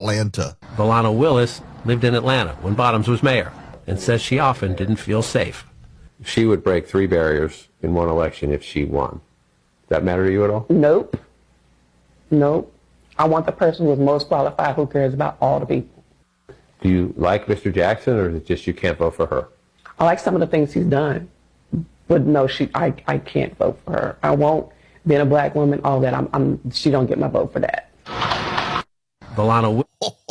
Atlanta. Volana Willis lived in Atlanta when Bottoms was mayor and says she often didn't feel safe. She would break 3 barriers in one election if she won. Does that matter to you at all? Nope. I want the person who's most qualified, who cares about all the people. Do you like Mr. Jackson, or is it just you can't vote for her? I like some of the things he's done, but no, I can't vote for her. I won't. Being a black woman, all that, she don't get my vote for that. Volana.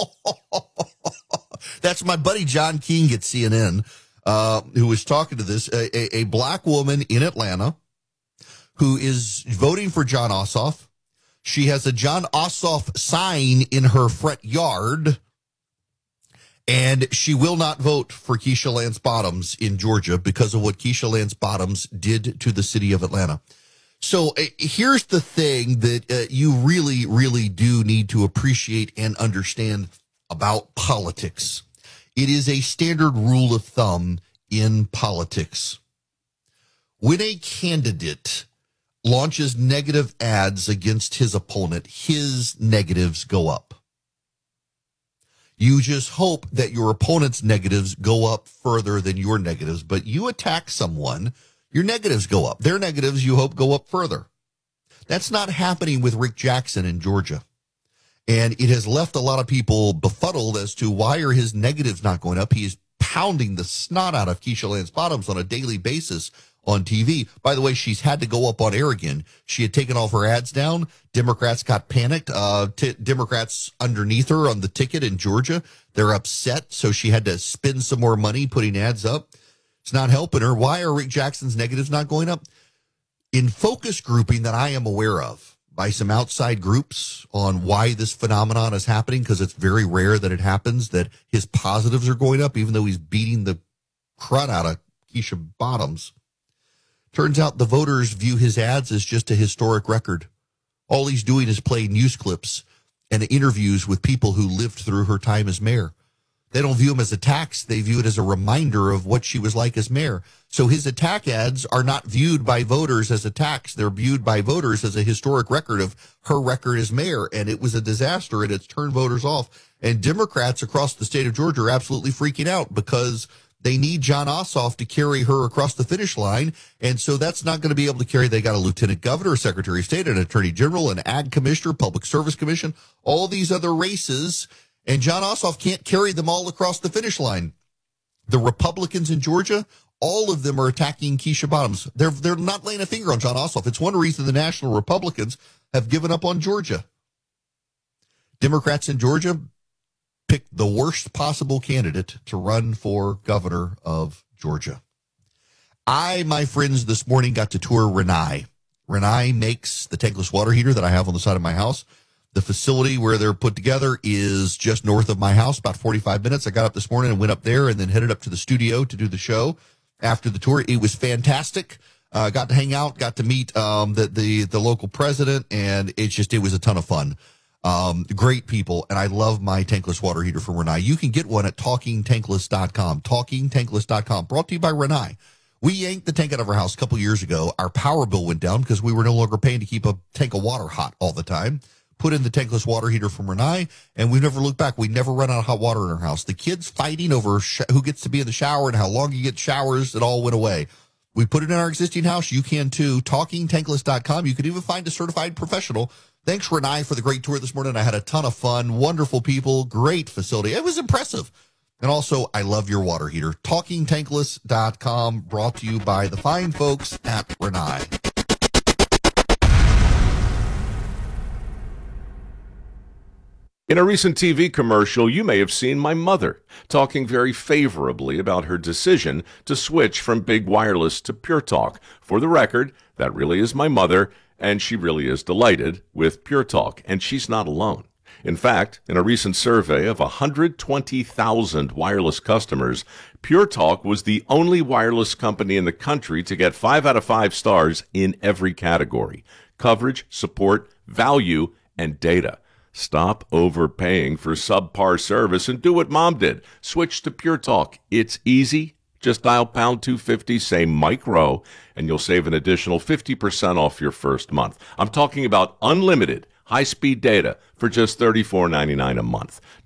That's my buddy John King at CNN, who was talking to this, a black woman in Atlanta who is voting for Jon Ossoff. She has a Jon Ossoff sign in her front yard, and she will not vote for Keisha Lance Bottoms in Georgia because of what Keisha Lance Bottoms did to the city of Atlanta. So here's the thing that you really, really do need to appreciate and understand about politics. It is a standard rule of thumb in politics. When a candidate launches negative ads against his opponent, his negatives go up. You just hope that your opponent's negatives go up further than your negatives, but you attack someone, your negatives go up. Their negatives, you hope, go up further. That's not happening with Rick Jackson in Georgia. And it has left a lot of people befuddled as to why are his negatives not going up. He is pounding the snot out of Keisha Lance Bottoms on a daily basis on TV. By the way, she's had to go up on air again. She had taken all of her ads down. Democrats got panicked. Democrats underneath her on the ticket in Georgia, they're upset. So she had to spend some more money putting ads up. It's not helping her. Why are Rick Jackson's negatives not going up? In focus grouping that I am aware of by some outside groups on why this phenomenon is happening, because it's very rare that it happens, that his positives are going up, even though he's beating the crud out of Keisha Bottoms. Turns out the voters view his ads as just a historic record. All he's doing is playing news clips and interviews with people who lived through her time as mayor. They don't view him as attacks. They view it as a reminder of what she was like as mayor. So his attack ads are not viewed by voters as attacks. They're viewed by voters as a historic record of her record as mayor. And it was a disaster, and it's turned voters off. And Democrats across the state of Georgia are absolutely freaking out because they need Jon Ossoff to carry her across the finish line. And so that's not going to be able to carry. They got a lieutenant governor, a secretary of state, an attorney general, an ag commissioner, public service commission, all these other races. And Jon Ossoff can't carry them all across the finish line. The Republicans in Georgia, all of them are attacking Keisha Bottoms. They're not laying a finger on Jon Ossoff. It's one reason the national Republicans have given up on Georgia. Democrats in Georgia picked the worst possible candidate to run for governor of Georgia. I, my friends, this morning got to tour Rinnai. Rinnai makes the tankless water heater that I have on the side of my house. The facility where they're put together is just north of my house, about 45 minutes. I got up this morning and went up there and then headed up to the studio to do the show after the tour. It was fantastic. Got to hang out, got to meet the local president, and it was a ton of fun. Great people, and I love my tankless water heater from Rinnai. You can get one at TalkingTankless.com. TalkingTankless.com. Brought to you by Rinnai. We yanked the tank out of our house a couple years ago. Our power bill went down because we were no longer paying to keep a tank of water hot all the time. Put in the tankless water heater from Rinnai, and we've never looked back. We never run out of hot water in our house. The kids fighting over who gets to be in the shower and how long you get showers, it all went away. We put it in our existing house. You can too. TalkingTankless.com. You can even find a certified professional. Thanks, Rinnai, for the great tour this morning. I had a ton of fun. Wonderful people. Great facility. It was impressive. And also, I love your water heater. TalkingTankless.com, brought to you by the fine folks at Rinnai. In a recent TV commercial, you may have seen my mother talking very favorably about her decision to switch from Big Wireless to Pure Talk. For the record, that really is my mother, and she really is delighted with Pure Talk, and she's not alone. In fact, in a recent survey of 120,000 wireless customers, Pure Talk was the only wireless company in the country to get 5 out of 5 stars in every category: coverage, support, value, and data. Stop overpaying for subpar service and do what Mom did. Switch to Pure Talk. It's easy. Just dial pound 250, say Mike Rowe, and you'll save an additional 50% off your first month. I'm talking about unlimited high-speed data for just $34.99 a month.